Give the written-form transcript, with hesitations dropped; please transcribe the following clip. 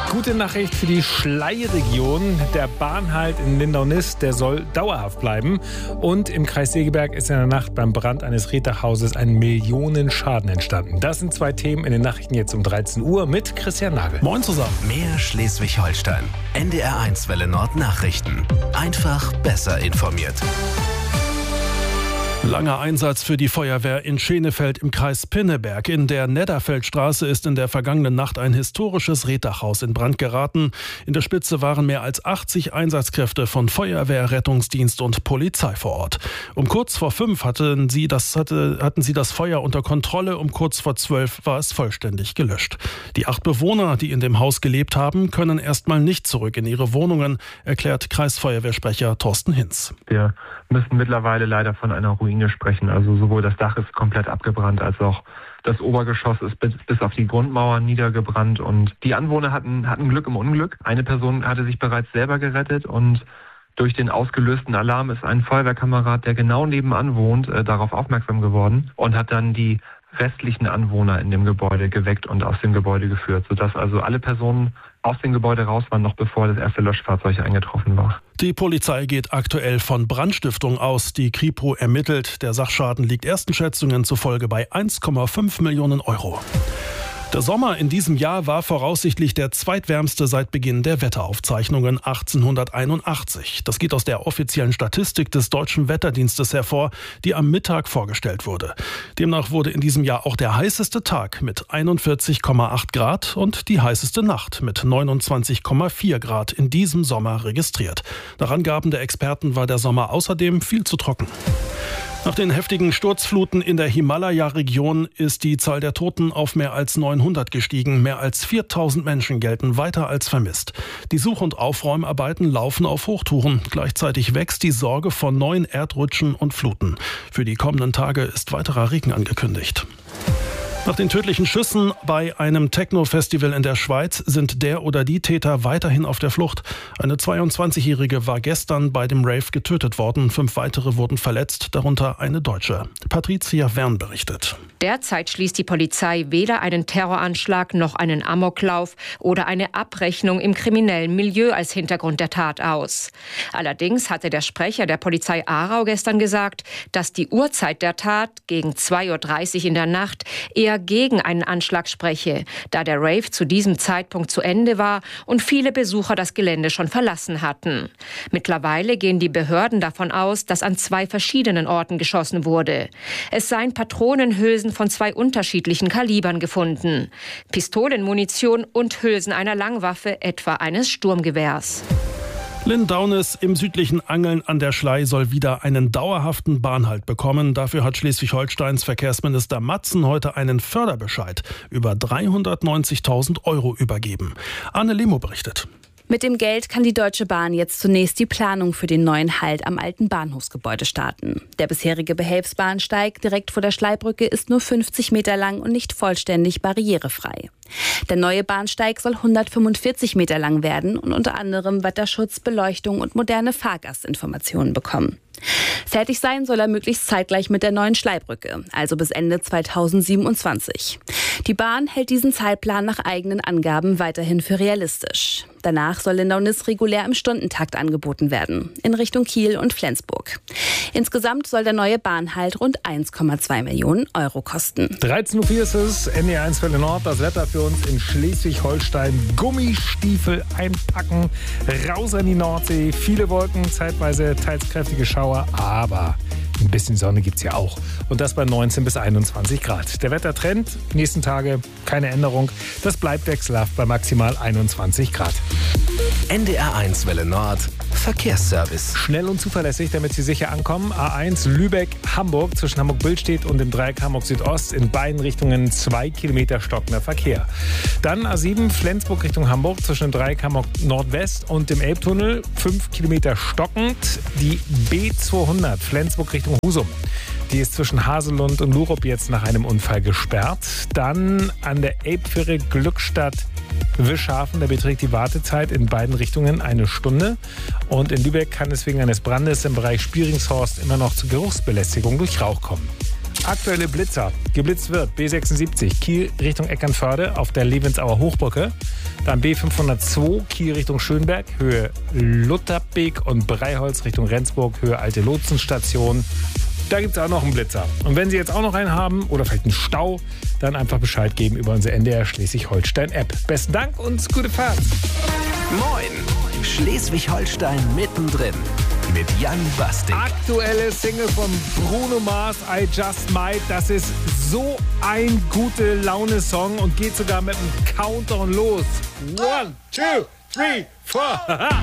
Gute Nachricht für die Schlei-Region. Der Bahnhalt in Lindau-Nist, der soll dauerhaft bleiben. Und im Kreis Segeberg ist in der Nacht beim Brand eines Reddachhauses ein Millionenschaden entstanden. Das sind zwei Themen in den Nachrichten jetzt um 13 Uhr mit Christian Nagel. Moin zusammen. Mehr Schleswig-Holstein. NDR1 Welle Nord Nachrichten. Einfach besser informiert. Langer Einsatz für die Feuerwehr in Schenefeld im Kreis Pinneberg. In der Nedderfeldstraße ist in der vergangenen Nacht ein historisches Reddachhaus in Brand geraten. In der Spitze waren mehr als 80 Einsatzkräfte von Feuerwehr, Rettungsdienst und Polizei vor Ort. Um kurz vor 5 hatten sie das Feuer unter Kontrolle. Um kurz vor 12 war es vollständig gelöscht. Die 8 Bewohner, die in dem Haus gelebt haben, können erstmal nicht zurück in ihre Wohnungen, erklärt Kreisfeuerwehrsprecher Thorsten Hinz. Wir müssen mittlerweile leider von einer Ruine sprechen. Also sowohl das Dach ist komplett abgebrannt, als auch das Obergeschoss ist bis auf die Grundmauer niedergebrannt. Und die Anwohner hatten Glück im Unglück. Eine Person hatte sich bereits selber gerettet und durch den ausgelösten Alarm ist ein Feuerwehrkamerad, der genau nebenan wohnt, darauf aufmerksam geworden und hat dann die restlichen Anwohner in dem Gebäude geweckt und aus dem Gebäude geführt, sodass also alle Personen aus dem Gebäude raus waren, noch bevor das erste Löschfahrzeug eingetroffen war. Die Polizei geht aktuell von Brandstiftung aus. Die Kripo ermittelt. Der Sachschaden liegt ersten Schätzungen zufolge bei 1,5 Millionen Euro. Der Sommer in diesem Jahr war voraussichtlich der zweitwärmste seit Beginn der Wetteraufzeichnungen 1881. Das geht aus der offiziellen Statistik des Deutschen Wetterdienstes hervor, die am Mittag vorgestellt wurde. Demnach wurde in diesem Jahr auch der heißeste Tag mit 41,8 Grad und die heißeste Nacht mit 29,4 Grad in diesem Sommer registriert. Nach Angaben der Experten war der Sommer außerdem viel zu trocken. Nach den heftigen Sturzfluten in der Himalaya-Region ist die Zahl der Toten auf mehr als 900 gestiegen. Mehr als 4000 Menschen gelten weiter als vermisst. Die Such- und Aufräumarbeiten laufen auf Hochtouren. Gleichzeitig wächst die Sorge vor neuen Erdrutschen und Fluten. Für die kommenden Tage ist weiterer Regen angekündigt. Nach den tödlichen Schüssen bei einem Techno-Festival in der Schweiz sind der oder die Täter weiterhin auf der Flucht. Eine 22-Jährige war gestern bei dem Rave getötet worden. 5 weitere wurden verletzt, darunter eine Deutsche. Patricia Wern berichtet. Derzeit schließt die Polizei weder einen Terroranschlag noch einen Amoklauf oder eine Abrechnung im kriminellen Milieu als Hintergrund der Tat aus. Allerdings hatte der Sprecher der Polizei Aarau gestern gesagt, dass die Uhrzeit der Tat gegen 2:30 Uhr in der Nacht eher gegen einen Anschlag spreche, da der Rave zu diesem Zeitpunkt zu Ende war und viele Besucher das Gelände schon verlassen hatten. Mittlerweile gehen die Behörden davon aus, dass an 2 verschiedenen Orten geschossen wurde. Es seien Patronenhülsen von 2 unterschiedlichen Kalibern gefunden. Pistolenmunition und Hülsen einer Langwaffe, etwa eines Sturmgewehrs. Lindau-Nist im südlichen Angeln an der Schlei soll wieder einen dauerhaften Bahnhalt bekommen. Dafür hat Schleswig-Holsteins Verkehrsminister Matzen heute einen Förderbescheid über 390.000 Euro übergeben. Anne Lemo berichtet. Mit dem Geld kann die Deutsche Bahn jetzt zunächst die Planung für den neuen Halt am alten Bahnhofsgebäude starten. Der bisherige Behelfsbahnsteig direkt vor der Schleibrücke ist nur 50 Meter lang und nicht vollständig barrierefrei. Der neue Bahnsteig soll 145 Meter lang werden und unter anderem Wetterschutz, Beleuchtung und moderne Fahrgastinformationen bekommen. Fertig sein soll er möglichst zeitgleich mit der neuen Schleibrücke, also bis Ende 2027. Die Bahn hält diesen Zeitplan nach eigenen Angaben weiterhin für realistisch. Danach soll Lindau-Nist regulär im Stundentakt angeboten werden, in Richtung Kiel und Flensburg. Insgesamt soll der neue Bahnhalt rund 1,2 Millionen Euro kosten. 13:04 Uhr ist es, NDR1 Welle Nord, das Wetter für uns in Schleswig-Holstein. Gummistiefel einpacken, raus an die Nordsee, viele Wolken, zeitweise teils kräftige Schauer, aber ein bisschen Sonne gibt's ja auch. Und das bei 19 bis 21 Grad. Der Wettertrend, nächsten Tage keine Änderung. Das bleibt wechselhaft bei maximal 21 Grad. NDR1 Welle Nord Verkehrsservice. Schnell und zuverlässig, damit Sie sicher ankommen. A1 Lübeck-Hamburg zwischen Hamburg-Billstedt und dem Dreieck Hamburg-Südost in beiden Richtungen 2 Kilometer stockender Verkehr. Dann A7 Flensburg Richtung Hamburg zwischen dem Dreieck Hamburg-Nordwest und dem Elbtunnel 5 Kilometer stockend. Die B200 Flensburg Richtung Husum. Die ist zwischen Haselund und Lurup jetzt nach einem Unfall gesperrt. Dann an der Elbfähre Glückstadt-Wischhafen. Da beträgt die Wartezeit in beiden Richtungen 1 Stunde. Und in Lübeck kann es wegen eines Brandes im Bereich Spieringshorst immer noch zu Geruchsbelästigung durch Rauch kommen. aktuelle Blitzer. Geblitzt wird B76 Kiel Richtung Eckernförde auf der Levensauer Hochbrücke. Dann B502 Kiel Richtung Schönberg, Höhe Lutherbeek und Breiholz Richtung Rendsburg, Höhe Alte Lotsenstation. Da gibt es auch noch einen Blitzer. Und wenn Sie jetzt auch noch einen haben oder vielleicht einen Stau, dann einfach Bescheid geben über unsere NDR Schleswig-Holstein-App. Besten Dank und gute Fahrt. Moin! Schleswig-Holstein mittendrin mit Jan Bastik. Aktuelle Single von Bruno Mars, I Just Might. Das ist so ein gute Laune-Song und geht sogar mit einem Countdown los. 1, 2, 3, 4.